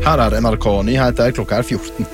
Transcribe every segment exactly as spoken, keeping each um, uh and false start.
Her er N R K Nyheter, klokka er fjorten.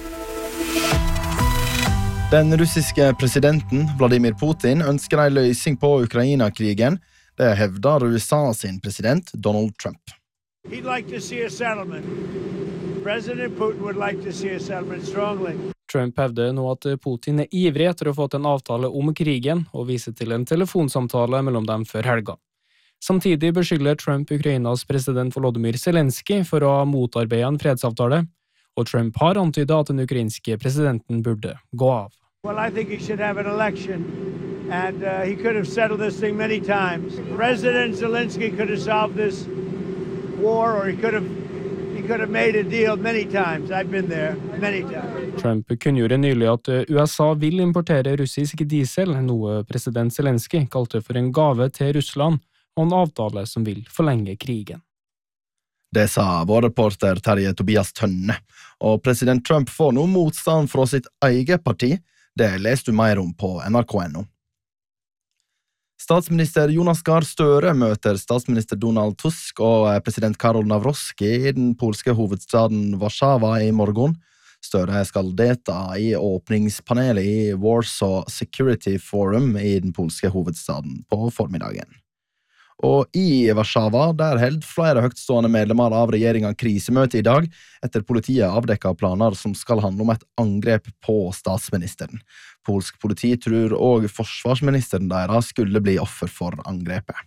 Den russiske presidenten Vladimir Putin ønsker en løsning på Ukraina-krigen. Det hevder U S A sin president Donald Trump. He'd like to see a settlement. President Putin would like to see a settlement strongly. Trump hevder nå at Putin er ivrig etter å få til en avtale om krigen, og viser til en telefonsamtale mellom dem før helga. Samtidig beskylder Trump Ukrainas president Volodymyr Zelensky for å ha motarbeidet en fredsavtale, og Trump har antydet at den ukrainske presidenten burde gå av. Well, I think he should have an election, and uh, he could have settled this thing many times. President Zelensky could have solved this war, or he could have he could have made a deal many times. I've been there many times. Trump kunngjorde nylig at U S A vil importere russisk diesel, noe president Zelensky kalte for en gave til Russland, og en avtale som vil forlenge krigen. Det sa vår reporter Terje Tobias Tønne, og president Trump får nå motstand fra sitt eget parti. Det leser du mer om på N R K punktum N O. Statsminister Jonas Gahr Støre møter statsminister Donald Tusk og president Karol Nawrocki i den polske hovedstaden Warszawa i morgen. Støre skal delta i åpningspanelet i Warsaw Security Forum i den polske hovedstaden på formiddagen. Og i Warszawa, der held flere høytstående medlemmer av regjeringen krisemøte i dag, etter politiet avdekket planer som skal handle om et angrep på statsministeren. Polsk politi tror også forsvarsministeren deres skulle bli offer for angrepet.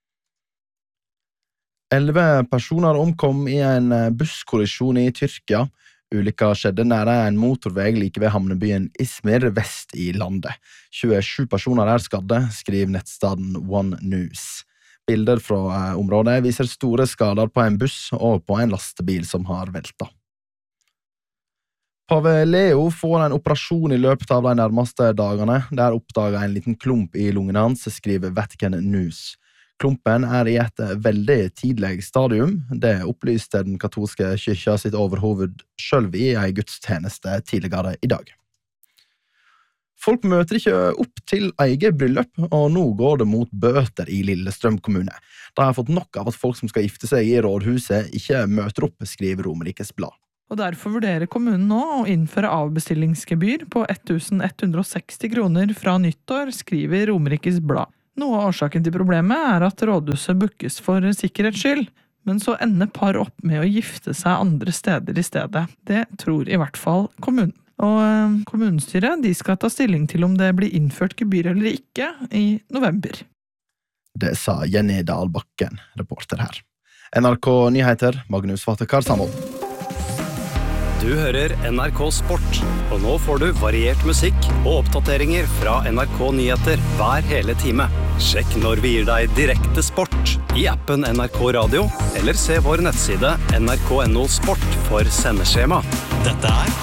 Elleve personer omkom i en busskollisjon i Tyrkia. Ulykka skjedde nære en motorvei like ved havnebyen Izmir vest i landet. tjuesju personer er skadde, skriver nettstaden One News. Bilder fra området viser store skader på en buss og på en lastebil som har velta. Pave Leo får en operasjon i løpet av de nærmeste dagene. Der oppdaget en liten klump i lungene hans, skriver Vatican News. Klumpen er i et veldig tidlig stadium. Det opplyste den katolske kirka sitt overhoved selv i en gudstjeneste tidligere i dag. Folk møter ikke opp til eget bryllup, og nå går det mot bøter i Lillestrøm kommune. De har fått nok av at folk som skal gifte seg i rådhuset ikke møter opp, skriver Romerikes Blad. Og derfor vurderer kommunen nå å innføre avbestillingsgebyr på elleven hundre og seksti kroner fra nyttår, skriver Romerikes Blad. Noe av årsaken til problemet er at rådhuset bookes for sikkerhets skyld, men så ender par opp med å gifte seg andre steder i stedet. Det tror i hvert fall kommunen. Og kommunestyret de skal ta stilling til om det blir innført gebyr eller ikke i november. Det sa Jenny Dahlbakken, reporter her. N R K Nyheter, Magnus Vatekar Samhold. Du hører N R K Sport, og nå får du variert musikk og oppdateringer fra N R K Nyheter hver hele time. Sjekk når vi gir deg direkte sport i appen N R K Radio, eller se vår nettside N R K punktum N O Sport for sendeskjema. Dette er